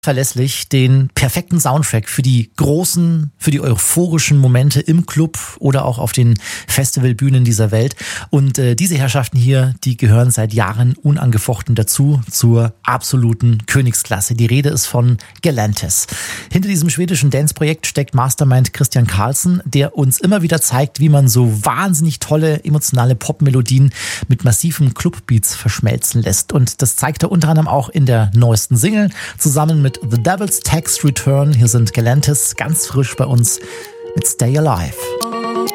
verlässlich den perfekten Soundtrack für die großen, für die euphorischen Momente im Club oder auch auf den Festivalbühnen dieser Welt. Und diese Herrschaften hier, die gehören seit Jahren unangefochten dazu, zur absoluten Königsklasse. Die Rede ist von Galantis. Hinter diesem schwedischen Dance-Projekt steckt Mastermind Christian Karlsson, der uns immer wieder zeigt, wie man so wahnsinnig tolle, emotionale Popmelodien mit massiven Clubbeats verschmelzen lässt. Und das zeigt er unter anderem auch in der neuesten Single, zusammen mit The Devil's Tax Return. Hier sind Galantis ganz frisch bei uns mit Stay Alive.